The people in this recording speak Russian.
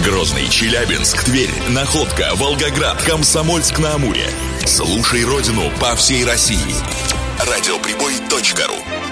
Грозный, Челябинск, Тверь, Находка, Волгоград, Комсомольск-на-Амуре. Слушай родину по всей России. Радиоприбой.ру.